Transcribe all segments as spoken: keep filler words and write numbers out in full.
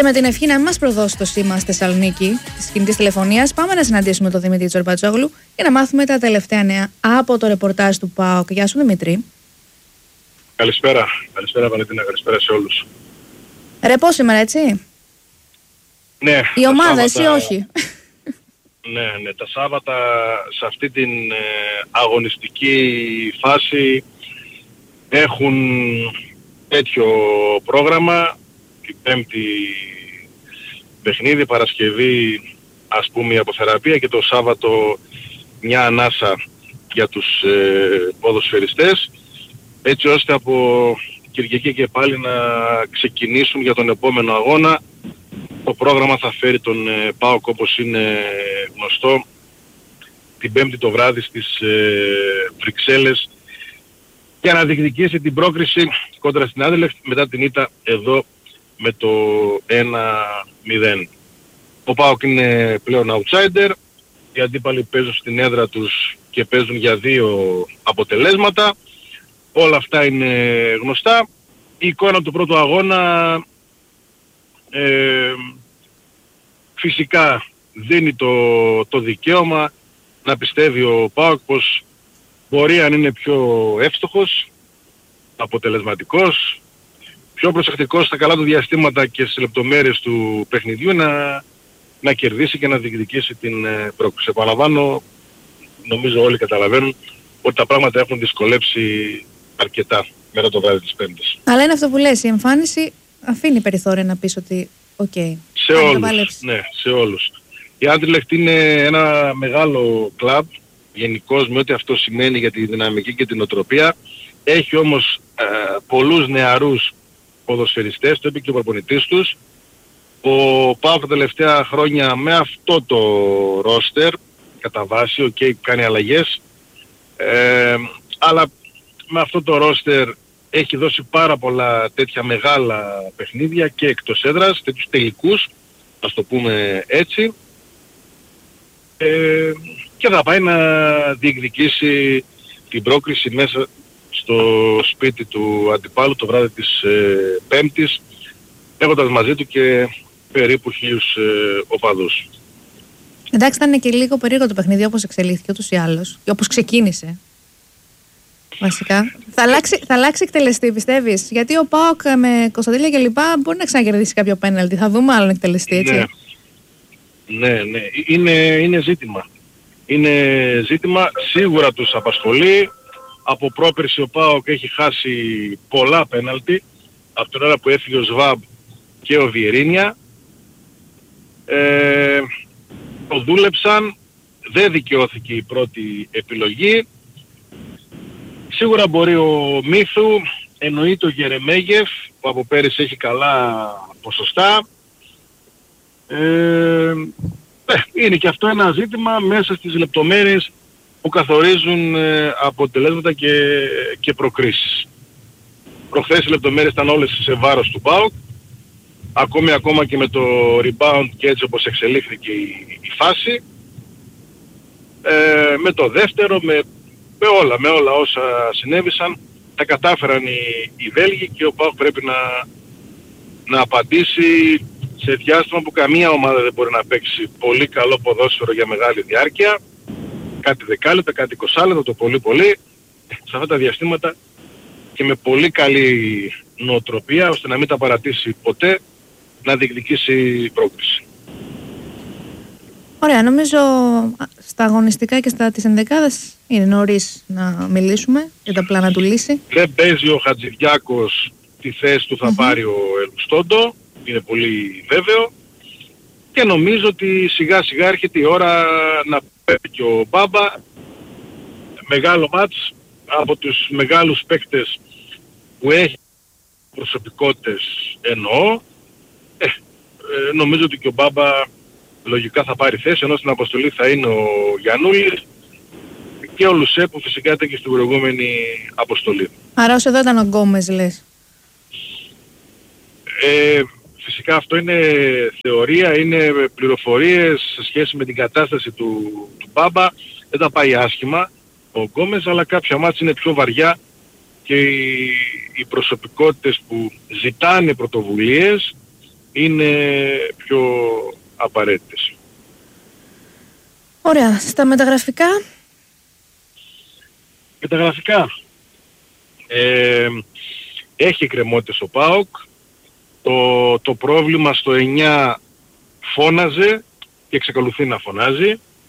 Και με την ευχή να μην μας προδώσει το σήμα στη Θεσσαλονίκη της κινητής τηλεφωνίας, πάμε να συναντήσουμε τον Δημήτρη Τζορμπατζόγλου για να μάθουμε τα τελευταία νέα από το ρεπορτάζ του ΠΑΟΚ. Γεια σου Δημήτρη. Καλησπέρα. Καλησπέρα Βαλεντίνα, καλησπέρα σε όλους. Ρεπό σήμερα, έτσι. Ναι. Η ομάδα, Σάββατα... εσύ όχι. Ναι, ναι. Τα Σάββατα σε αυτή την ε, αγωνιστική φάση έχουν τέτοιο πρόγραμμα. Την Πέμπτη παιχνίδι, Παρασκευή ας πούμε η αποθεραπεία και το Σάββατο μια ανάσα για τους ε, ποδοσφαιριστές, έτσι ώστε από Κυριακή και πάλι να ξεκινήσουν για τον επόμενο αγώνα. Το πρόγραμμα θα φέρει τον ε, ΠΑΟΚ, όπως είναι γνωστό, την Πέμπτη το βράδυ στις ε, Βρυξέλλες για να διεκδικήσει την πρόκριση κόντρα στην Άντερλεχτ μετά την ήττα εδώ με το ένα μηδέν. Ο ΠΑΟΚ είναι πλέον outsider, οι αντίπαλοι παίζουν στην έδρα τους και παίζουν για δύο αποτελέσματα. Όλα αυτά είναι γνωστά. Η εικόνα του πρώτου αγώνα ε, φυσικά δίνει το, το δικαίωμα να πιστεύει ο ΠΑΟΚ πως μπορεί, αν είναι πιο εύστοχος, αποτελεσματικός, πιο προσεκτικός στα καλά του διαστήματα και στις λεπτομέρειες του παιχνιδιού, να, να κερδίσει και να διεκδικήσει την ε, πρόκληση. Επαναλαμβάνω, νομίζω όλοι καταλαβαίνουν ότι τα πράγματα έχουν δυσκολέψει αρκετά μέρα το βράδυ της Πέμπτης. Αλλά είναι αυτό που λες, η εμφάνιση αφήνει περιθώρια να πεις ότι οκ. Okay, σε όλους, ναι, σε όλους. Η Άντερλεχτ είναι ένα μεγάλο κλαμπ, γενικώς, με ό,τι αυτό σημαίνει για τη δυναμική και την οτροπία. Έχει όμως ε, πολλούς νεαρούς ποδοσφαιριστές, το είπε και ο προπονητής τους. Ο ΠΑΟΚ τα τελευταία χρόνια με αυτό το ρόστερ, κατά βάση, οκ, okay, κάνει αλλαγές, ε, αλλά με αυτό το ρόστερ έχει δώσει πάρα πολλά τέτοια μεγάλα παιχνίδια και εκτός έδρας, τέτοιους τελικούς, ας το πούμε έτσι, ε, και θα πάει να διεκδικήσει την πρόκριση μέσα στο σπίτι του αντιπάλου το βράδυ της ε, Πέμπτης, έχοντας μαζί του και περίπου χίλιους ε, οπαδούς. Εντάξει, ήταν και λίγο περίεργο το παιχνίδι όπως εξελίχθηκε ούτως ή άλλως και όπως ξεκίνησε. Βασικά. Θα αλλάξει, θα αλλάξει εκτελεστή, πιστεύεις? Γιατί ο ΠΑΟΚ με Κωνσταντέλια και λοιπά μπορεί να ξανακερδίσει κάποιο πέναλτι. Θα δούμε άλλον εκτελεστή, έτσι. Ναι, ναι, ναι. Είναι, είναι ζήτημα. Είναι ζήτημα. Σίγουρα τους απασχολεί. Από πρόπερση ο ΠΑΟΚ έχει χάσει πολλά πέναλτι. Από την ώρα που έφυγε ο Σβάμπ και ο Βιερίνια. Ε, το δούλεψαν. Δεν δικαιώθηκε η πρώτη επιλογή. Σίγουρα μπορεί ο Μίθου, εννοείται ο Γερεμέγεφ που από πέρυσι έχει καλά ποσοστά. Ε, είναι και αυτό ένα ζήτημα μέσα στις λεπτομέρειες που καθορίζουν ε, αποτελέσματα και, και προκρίσεις. Προχθές οι λεπτομέρειες ήταν όλες σε βάρος του ΠΑΟΚ, ακόμη ακόμα και με το rebound και έτσι όπως εξελίχθηκε η, η φάση. Ε, με το δεύτερο, με Με όλα, με όλα όσα συνέβησαν, τα κατάφεραν οι, οι Βέλγοι και ο ΠΑΟΚ πρέπει να, να απαντήσει σε διάστημα που καμία ομάδα δεν μπορεί να παίξει πολύ καλό ποδόσφαιρο για μεγάλη διάρκεια. Κάτι δεκάλεπτα, κάτι εικοσάλεπτα, το πολύ πολύ, σε αυτά τα διαστήματα και με πολύ καλή νοοτροπία, ώστε να μην τα παρατήσει ποτέ, να διεκδικήσει πρόκριση. Ωραία, νομίζω στα αγωνιστικά και στα της ενδεκάδας είναι νωρίς να μιλήσουμε για τα πλάνα του λύση. Δεν παίζει ο Χατζηδιάκος, τη θέση του θα mm-hmm. πάρει ο Ελουστόντο, είναι πολύ βέβαιο. Και νομίζω ότι σιγά σιγά έρχεται η ώρα να παίρνει και ο Μπάμπα. Μεγάλο μάτς από τους μεγάλους παίκτες που έχει προσωπικότητες εννοώ. Ε, ε, νομίζω ότι και ο Μπάμπα λογικά θα πάρει θέση, ενώ στην αποστολή θα είναι ο Γιαννούλης και ο Λουσέ που φυσικά ήταν και στην προηγούμενη αποστολή. Άρα όσο εδώ ήταν ο Γκόμες λες? Ε, φυσικά αυτό είναι θεωρία, είναι πληροφορίες σε σχέση με την κατάσταση του, του Μπάμπα. Δεν τα πάει άσχημα ο Γκόμες, αλλά κάποια μάτς είναι πιο βαριά και οι, οι προσωπικότητες που ζητάνε πρωτοβουλίες είναι πιο απαραίτητες. Ωραία. Στα μεταγραφικά. Μεταγραφικά. Ε, έχει εκκρεμότητες ο ΠΑΟΚ. Το, το πρόβλημα στο εννιά φώναζε και εξακολουθεί να φωνάζει.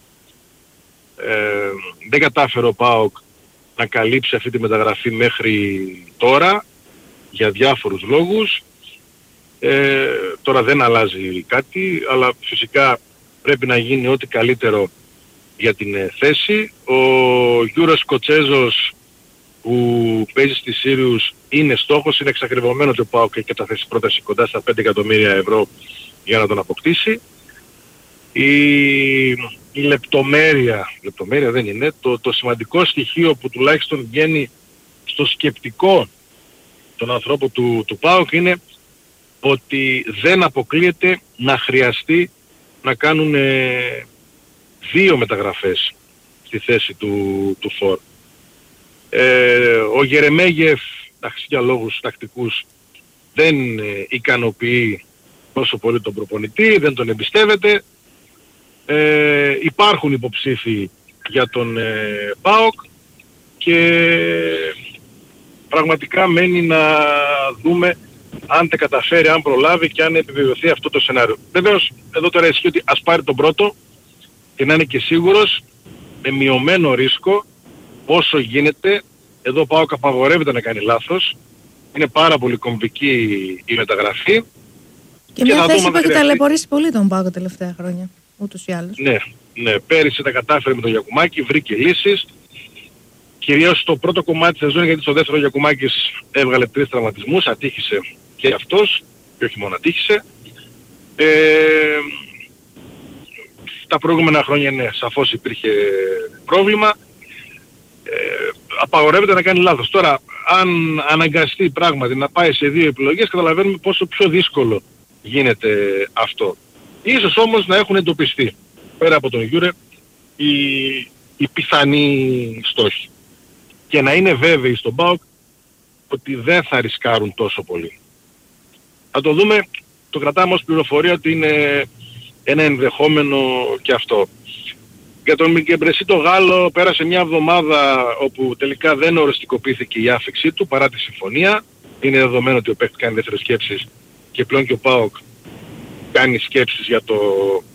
Ε, δεν κατάφερε ο ΠΑΟΚ να καλύψει αυτή τη μεταγραφή μέχρι τώρα για διάφορους λόγους. Ε, τώρα δεν αλλάζει κάτι, αλλά φυσικά πρέπει να γίνει ό,τι καλύτερο για την ε, θέση. Ο Γιούρας Κοτσέζος που παίζει στη Σύριους είναι στόχος, είναι εξακριβωμένο ότι ο ΠΑΟΚ έχει καταθέσει πρόταση κοντά στα πέντε εκατομμύρια ευρώ για να τον αποκτήσει. Η, η λεπτομέρεια, λεπτομέρεια δεν είναι, το, το σημαντικό στοιχείο που τουλάχιστον βγαίνει στο σκεπτικό των ανθρώπων του, του ΠΑΟΚ είναι ότι δεν αποκλείεται να χρειαστεί να κάνουν ε, δύο μεταγραφές στη θέση του, του Φορ. Ε, ο Γερεμέγεφ, εντάξει, για λόγους τακτικούς, δεν ε, ικανοποιεί τόσο πολύ τον προπονητή, δεν τον εμπιστεύεται. Ε, υπάρχουν υποψήφοι για τον ε, ΠΑΟΚ και πραγματικά μένει να δούμε αν τα καταφέρει, αν προλάβει και αν επιβεβαιωθεί αυτό το σενάριο. Βεβαίως εδώ τώρα ισχύει ότι ας πάρει τον πρώτο και να είναι και σίγουρος με μειωμένο ρίσκο όσο γίνεται. Εδώ ο ΠΑΟΚ απαγορεύεται να κάνει λάθος. Είναι πάρα πολύ κομβική η μεταγραφή. Και, και μια θέση που έχει ταλαιπωρήσει πολύ τον ΠΑΟΚ τα τελευταία χρόνια, ούτως ή άλλως. Ναι, ναι, πέρυσι τα κατάφερε με τον Γιακουμάκη, βρήκε λύσεις. Κυρίως στο πρώτο κομμάτι της σεζόν, γιατί στο δεύτερο Γιακουμάκης έβγαλε τρεις τραυματισμούς, ατύχησε και αυτός, και όχι μόνο ατύχησε. Ε, τα προηγούμενα χρόνια, ναι, σαφώς υπήρχε πρόβλημα. Ε, απαγορεύεται να κάνει λάθος. Τώρα, αν αναγκαστεί πράγματι να πάει σε δύο επιλογές, καταλαβαίνουμε πόσο πιο δύσκολο γίνεται αυτό. Ίσως όμως να έχουν εντοπιστεί, πέρα από τον Γιούρε, οι, οι πιθανοί στόχοι. Και να είναι βέβαιοι στον ΠΑΟΚ ότι δεν θα ρισκάρουν τόσο πολύ. Θα το δούμε, το κρατάμε ως πληροφορία ότι είναι ένα ενδεχόμενο και αυτό. Για τον Μικεμπρεσί το Γάλλο πέρασε μια εβδομάδα όπου τελικά δεν οριστικοποιήθηκε η άφηξή του παρά τη συμφωνία. Είναι δεδομένο ότι ο παίκτης κάνει δεύτερες σκέψεις και πλέον και ο ΠΑΟΚ κάνει σκέψεις για το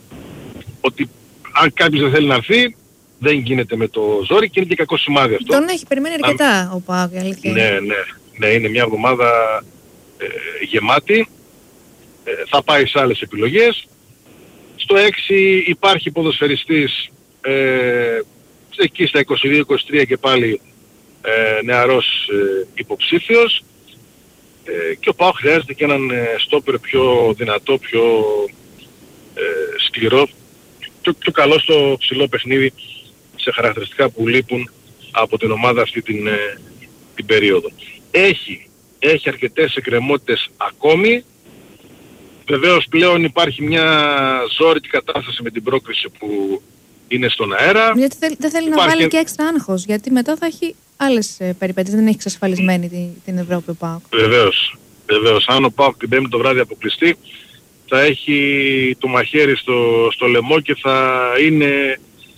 ότι αν κάποιος δεν θέλει να έρθει δεν γίνεται με το ζόρι και είναι και κακό σημάδι αυτό. Τον έχει περιμένει αρκετά αν... ο ΠΑΟΚ, αλήθεια. Ναι, ναι, ναι, είναι μια εβδομάδα ε, γεμάτη. Ε, θα πάει σε άλλες επιλογές. Στο έξι υπάρχει ποδοσφαιριστής ε, εκεί στα είκοσι δύο είκοσι τρία και πάλι ε, νεαρός ε, υποψήφιος ε, και ο ΠΑΟΚ χρειάζεται και έναν ε, στόπερ πιο δυνατό, πιο ε, σκληρό, πιο, πιο καλό στο ψηλό παιχνίδι, σε χαρακτηριστικά που λείπουν από την ομάδα αυτή την, ε, την περίοδο. Έχει, έχει αρκετές εκκρεμότητες ακόμη. Βεβαίως πλέον υπάρχει μια ζώρικη κατάσταση με την πρόκριση που είναι στον αέρα. Γιατί θέλ, δεν θέλει υπάρχει... να βάλει και έξτρα άγχος, γιατί μετά θα έχει άλλες ε, περιπέτειες, δεν έχει εξασφαλισμένη την, την Ευρώπη ο ΠΑΟΚ. Βεβαίως, βεβαίως. Αν ο ΠΑΟΚ την Πέμπτη το βράδυ αποκλειστεί, θα έχει το μαχαίρι στο, στο λαιμό και θα είναι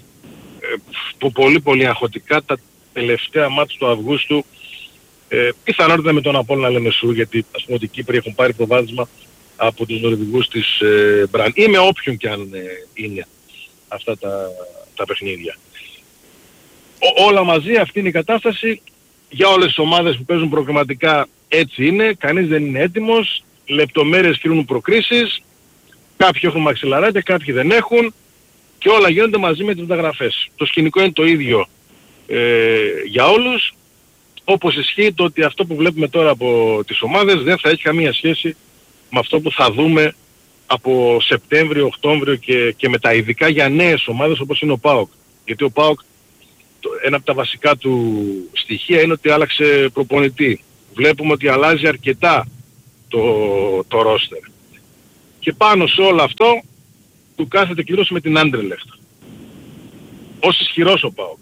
ε, πολύ πολύ αγχωτικά τα τελευταία μάτς του Αυγούστου. Ε, πιθανότητα με τον Απόλλωνα Λεμεσού, γιατί ας πούμε ότι οι Κύπροι έχουν πάρει προβάδισμα από τους Νορβηγούς της ε, Μπραν ή με όποιον και αν ε, είναι αυτά τα, τα παιχνίδια. Ό, όλα μαζί αυτή είναι η κατάσταση για όλες τις ομάδες που παίζουν προκριματικά. Έτσι είναι, κανείς δεν είναι έτοιμος, λεπτομέρειες κρίνουν προκρίσεις, κάποιοι έχουν μαξιλαράκια, κάποιοι δεν έχουν και όλα γίνονται μαζί με τις μεταγραφές. Το σκηνικό είναι το ίδιο ε, για όλους, όπως ισχύει το ότι αυτό που βλέπουμε τώρα από τις ομάδες δεν θα έχει καμία σχέση με αυτό που θα δούμε από Σεπτέμβριο, Οκτώβριο και, και μετά, ειδικά για νέες ομάδες όπως είναι ο ΠΑΟΚ. Γιατί ο ΠΑΟΚ, το, ένα από τα βασικά του στοιχεία είναι ότι άλλαξε προπονητή. Βλέπουμε ότι αλλάζει αρκετά το, το ρόστερ. Και πάνω σε όλο αυτό του κάθεται κυρίως με την Άντρελεχτ. Ως ισχυρός ο ΠΑΟΚ.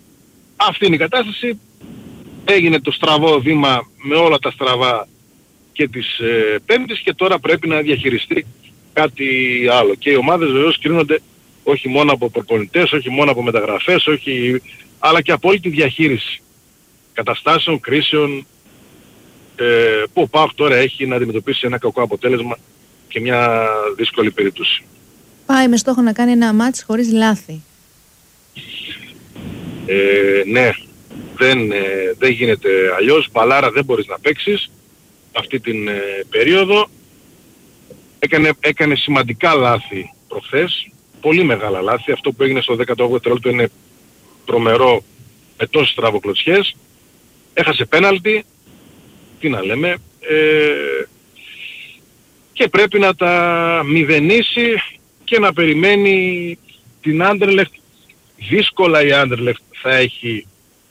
Αυτή είναι η κατάσταση. Έγινε το στραβό βήμα με όλα τα στραβά και της ε, Πέμπτης και τώρα πρέπει να διαχειριστεί κάτι άλλο. Και οι ομάδες βεβαίως κρίνονται όχι μόνο από προπονητές, όχι μόνο από μεταγραφές, όχι, αλλά και από όλη τη διαχείριση καταστάσεων, κρίσεων, ε, που ο ΠΑΟΚ τώρα έχει να αντιμετωπίσει ένα κακό αποτέλεσμα και μια δύσκολη περίπτωση. Πάει με στόχο να κάνει ένα μάτς χωρίς λάθη. Ε, ναι, δεν, ε, δεν γίνεται αλλιώς. Μπαλάρα δεν μπορείς να παίξεις αυτή την ε, περίοδο. Έκανε, έκανε σημαντικά λάθη προχθές, πολύ μεγάλα λάθη. Αυτό που έγινε στο δέκατο όγδοο δευτερόλεπτο είναι τρομερό με τόσες τραβοκλωτσιές. Έχασε πέναλτι, τι να λέμε, ε, και πρέπει να τα μηδενίσει και να περιμένει την Άντερλεχτ. Δύσκολα η Άντερλεχτ θα έχει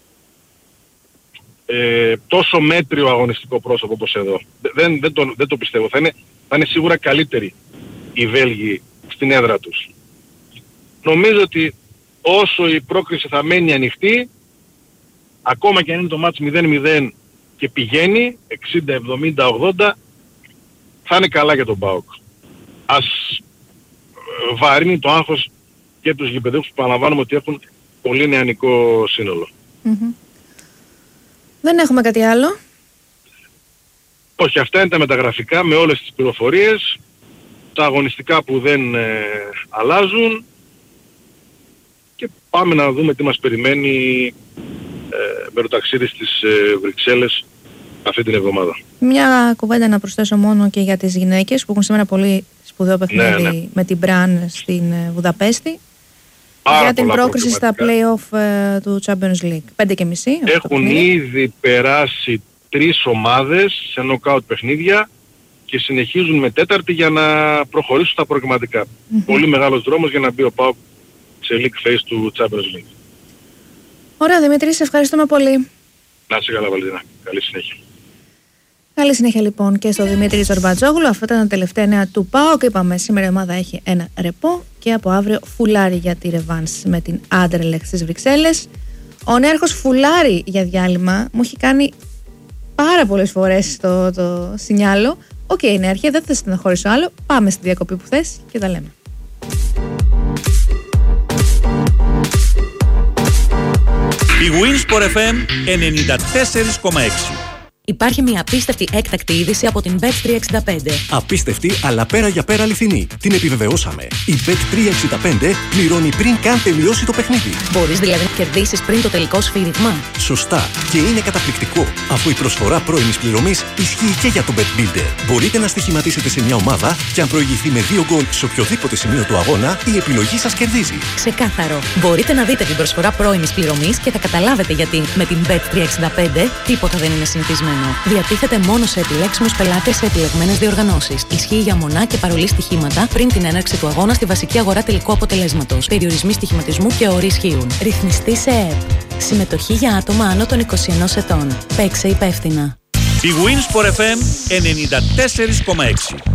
ε, τόσο μέτριο αγωνιστικό πρόσωπο όπως εδώ. Δεν, δεν, το, δεν το πιστεύω. Θα είναι, θα είναι σίγουρα καλύτεροι οι Βέλγοι στην έδρα τους. Νομίζω ότι όσο η πρόκριση θα μένει ανοιχτή, ακόμα και αν είναι το μάτς μηδέν μηδέν και πηγαίνει εξήντα εβδομήντα ογδόντα, θα είναι καλά για τον ΠΑΟΚ. Ας βαρύνει το άγχος και τους γηπεδούχους που παραλαμβάνουμε ότι έχουν πολύ νεανικό σύνολο. Mm-hmm. Δεν έχουμε κάτι άλλο. Όχι, αυτά είναι τα μεταγραφικά με όλες τις πληροφορίες, τα αγωνιστικά που δεν ε, αλλάζουν και πάμε να δούμε τι μας περιμένει ε, με το ταξίδι στις ε, Βρυξέλλες αυτή την εβδομάδα. Μια κουβέντα να προσθέσω μόνο και για τις γυναίκες που έχουν σήμερα πολύ σπουδαίο παιχνίδι, ναι, ναι, με την Μπραν στην Βουδαπέστη. Άρα για την πρόκριση στα play-off ε, του Champions League. πέντε και μισή. Έχουν ήδη περάσει τρεις ομάδες σε knockout παιχνίδια και συνεχίζουν με τέταρτη για να προχωρήσουν στα προκριματικά. Mm-hmm. Πολύ μεγάλος δρόμος για να μπει ο ΠΑΟΚ σε league phase του Champions League. Ωραία Δημήτρη, σε ευχαριστούμε πολύ. Να είσαι καλά Βαλεντίνα. Καλή συνέχεια. Καλή συνέχεια λοιπόν και στο Δημήτρη Ζορμπατζόγλου. Αυτά ήταν τα τελευταία νέα του ΠΑΟΚ. Είπαμε σήμερα η ομάδα έχει ένα ρεπό και από αύριο φουλάρει για τη ρεβάνς με την Άντερλεχτ στις Βρυξέλλες. Ο νέαρχος φουλάρει για διάλειμμα. Μου έχει κάνει πάρα πολλές φορές το, το σινιάλο. Οκ, okay, νέαρχε, δεν θα στεναχωρήσω άλλο. Πάμε στη διακοπή που θες και τα λέμε. Η Winsport εφ εμ ενενήντα τέσσερα κόμμα έξι. Υπάρχει μια απίστευτη έκτακτη είδηση από την μπετ τριακόσια εξήντα πέντε. Απίστευτη, αλλά πέρα για πέρα αληθινή. Την επιβεβαιώσαμε. Η μπετ τριακόσια εξήντα πέντε πληρώνει πριν καν τελειώσει το παιχνίδι. Μπορείς δηλαδή να κερδίσεις πριν το τελικό σφύριγμα. Σωστά. Και είναι καταπληκτικό, αφού η προσφορά πρώιμης πληρωμής ισχύει και για το Bet Builder. Μπορείτε να στοιχηματίσετε σε μια ομάδα και αν προηγηθεί με δύο γκολ σε οποιοδήποτε σημείο του αγώνα, η επιλογή σας κερδίζει. Ξεκάθαρο. Μπορείτε να δείτε την προσφορά πρώιμης πληρωμής και θα καταλάβετε γιατί με την μπετ τριακόσια εξήντα πέντε τίποτα δεν είναι συνηθισμένο. Διατίθεται μόνο σε επιλέξιμους πελάτες σε επιλεγμένες διοργανώσεις. Ισχύει για μονά και παρολί στοιχήματα πριν την έναρξη του αγώνα στη βασική αγορά τελικού αποτελέσματος. Περιορισμοί στοιχηματισμού και όροι ισχύουν. Ρυθμιστή σε ΕΕΠ. Συμμετοχή για άτομα άνω των είκοσι ενός ετών. Παίξε υπεύθυνα. Η Winsport εφ εμ ενενήντα τέσσερα κόμμα έξι.